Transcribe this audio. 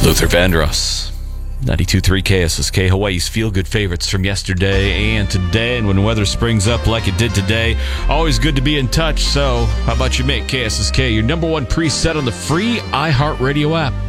Luther Vandross, 92.3 KSSK, Hawaii's feel-good favorites from yesterday and today. And when weather springs up like it did today, always good to be in touch. So how about you make KSSK your number one preset on the free iHeartRadio app?